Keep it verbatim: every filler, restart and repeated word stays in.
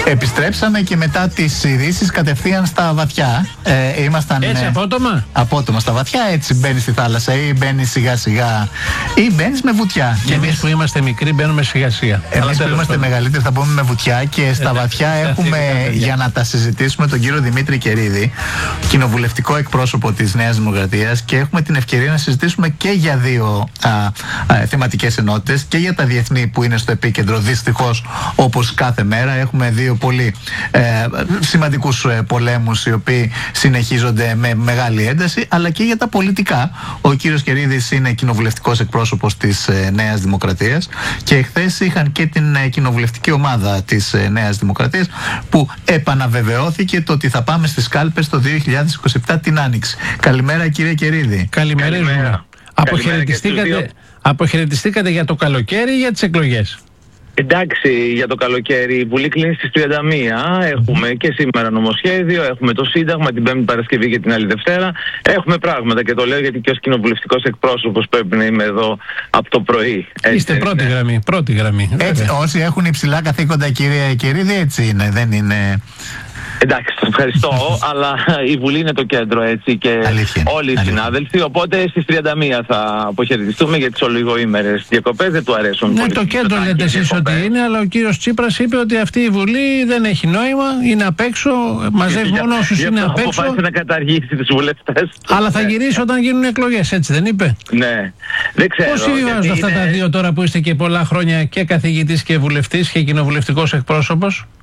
Επιστρέψαμε και μετά τις ειδήσεις κατευθείαν στα βαθιά. Ε, ήμασταν, έτσι, απότομα. Απότομα στα βαθιά, έτσι μπαίνεις στη θάλασσα ή μπαίνεις σιγά σιγά ή μπαίνεις με βουτιά. Και εμείς που είμαστε μικροί μπαίνουμε σιγά σιγά. Εμείς που είμαστε μεγαλύτεροι θα μπούμε με βουτιά και στα βαθιά έχουμε για να τα συζητήσουμε τον κύριο Δημήτρη Κερίδη, κοινοβουλευτικό εκπρόσωπο της Νέας Δημοκρατίας, και έχουμε την ευκαιρία να συζητήσουμε και για δύο α, α, θεματικές ενότητες και για τα διεθνή που είναι στο επίκεντρο. Δυστυχώς, όπως κάθε μέρα, έχουμε δύο πολύ ε, σημαντικούς ε, πολέμους οι οποίοι συνεχίζονται με μεγάλη ένταση, αλλά και για τα πολιτικά. Ο κύριος Κερίδης είναι κοινοβουλευτικός εκπρόσωπος της ε, Νέας Δημοκρατίας και εχθές είχαν και την ε, κοινοβουλευτική ομάδα της ε, Νέας Δημοκρατίας που επαναβεβαιώθηκε το ότι θα πάμε στις κάλπες το δύο χιλιάδες είκοσι επτά την Άνοιξη. Καλημέρα, κύριε Κερίδη. Καλημέρα. Αποχαιρετιστήκατε, αποχαιρετιστήκατε για το καλοκαίρι ή για τις εκλογές? Εντάξει, για το καλοκαίρι η Βουλή κλείνει στις τριάντα μία. Έχουμε και σήμερα νομοσχέδιο, έχουμε το Σύνταγμα την Πέμπτη Παρασκευή και την άλλη Δευτέρα. Έχουμε πράγματα και το λέω γιατί και ως κοινοβουλευτικός εκπρόσωπος πρέπει να είμαι εδώ από το πρωί. Έτσι, είστε πρώτη είναι. γραμμή, πρώτη γραμμή. Έτσι, όσοι έχουν υψηλά καθήκοντα, κύριε Κερίδη, έτσι είναι, δεν είναι... Εντάξει, σας ευχαριστώ, αλλά η Βουλή είναι το κέντρο, έτσι, και αλήθεια, όλοι οι αλήθεια. συνάδελφοι, οπότε στις τριάντα μία θα αποχαιρετιστούμε για τις ολιγοήμερες διακοπές, δεν του αρέσουν Ναι, πολύ. το κέντρο λέτε εσείς ότι είναι, αλλά ο κύριος Τσίπρας είπε ότι αυτή η Βουλή δεν έχει νόημα, είναι απ' έξω, μαζεύει μόνο όσους είναι απ' έξω. Αποφάσισε να καταργήσει τους βουλευτές. Αλλά θα γυρίσει όταν γίνουν εκλογές, έτσι δεν είπε? Ναι, δεν ξέρω. Πώς συμβιβάζονται αυτά είναι... τα δύο τώρα που είστε και πολλά χρόνια και καθηγητής και βουλευτής και κοινοβουλευτικός εκπρόσωπος?